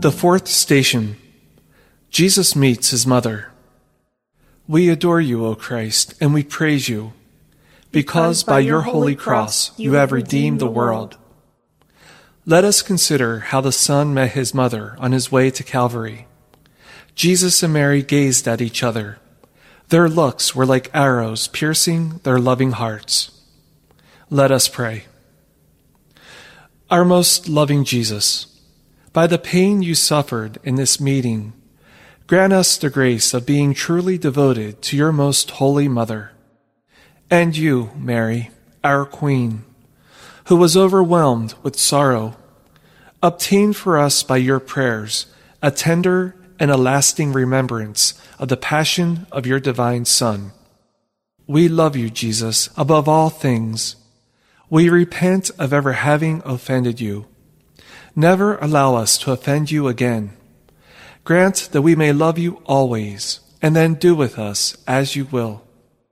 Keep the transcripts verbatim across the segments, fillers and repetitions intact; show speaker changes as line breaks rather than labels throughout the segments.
The fourth station. Jesus meets his mother. We adore you, O Christ, and we praise you, because by your holy cross you have redeemed the world. Let us consider how the Son met his mother on his way to Calvary. Jesus and Mary gazed at each other. Their looks were like arrows piercing their loving hearts. Let us pray. Our most loving Jesus, by the pain you suffered in this meeting, grant us the grace of being truly devoted to your most holy mother. And you, Mary, our Queen, who was overwhelmed with sorrow, obtain for us by your prayers a tender and a lasting remembrance of the passion of your divine Son. We love you, Jesus, above all things. We repent of ever having offended you. Never allow us to offend you again. Grant that we may love you always, and then do with us as you will.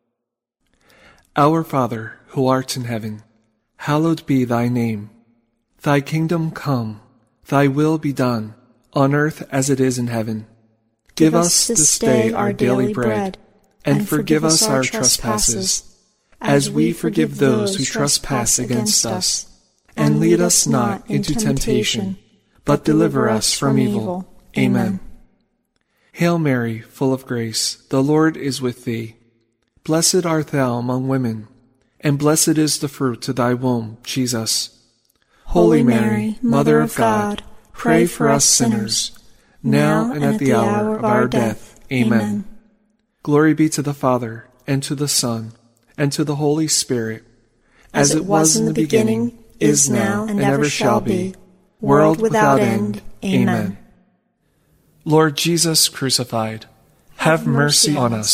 Our Father, who art in heaven, hallowed be thy name. Thy kingdom come, thy will be done, on earth as it is in heaven. Give us this day our daily bread, and forgive us our trespasses, as we forgive those who trespass against us. And lead us not into temptation, but deliver us from evil. Amen. Hail Mary, full of grace, the Lord is with thee. Blessed art thou among women, and blessed is the fruit of thy womb, Jesus. Holy Mary, Mother of God, pray for us sinners, now and at the hour of our death. Amen. Glory be to the Father, and to the Son, and to the Holy Spirit, as it was in the beginning, is now, and ever shall be, world without end. Amen. Lord Jesus crucified, have mercy on us.